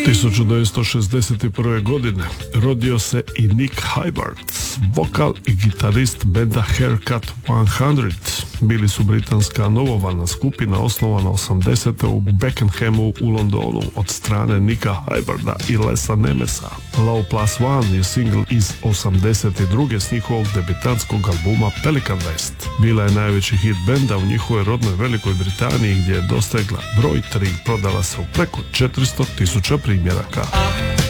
1961. godine rodio se i Nick Hibbard, vokal i gitarist benda Haircut 100. Bili su britanska novovalna skupina osnovana 80. u Beckenhamu u Londonu od strane Nicka Hibbarda i Lesa Nemesa. Low Plus One je singl iz 82. s njihovog debitantskog albuma Pelican West. Bila je najveći hit benda u njihovoj rodnoj Velikoj Britaniji gdje je dostegla broj 3, prodala se u preko 400.000 primjeraka.